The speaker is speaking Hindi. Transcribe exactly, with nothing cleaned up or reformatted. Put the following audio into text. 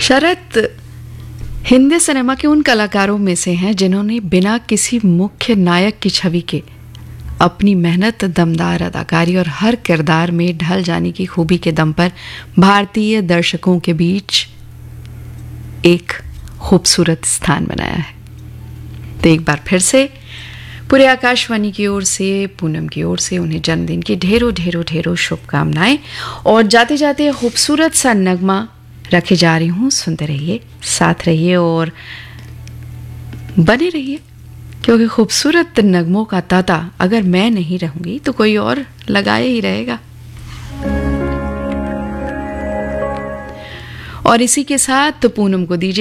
शरत हिंदी सिनेमा के उन कलाकारों में से हैं जिन्होंने बिना किसी मुख्य नायक की छवि के अपनी मेहनत, दमदार अदाकारी और हर किरदार में ढल जाने की खूबी के दम पर भारतीय दर्शकों के बीच एक खूबसूरत स्थान बनाया है। तो एक बार फिर से पूरे आकाशवाणी की ओर से, पूनम की ओर से उन्हें जन्मदिन की ढेरों ढेरों ढेरों शुभकामनाएं। और जाते जाते खूबसूरत सा नगमा रखे जा रही हूँ, सुनते रहिए, साथ रहिए और बने रहिए, क्योंकि खूबसूरत नगमों का ताता अगर मैं नहीं रहूंगी तो कोई और लगाए ही रहेगा। और इसी के साथ पूनम को दीजिए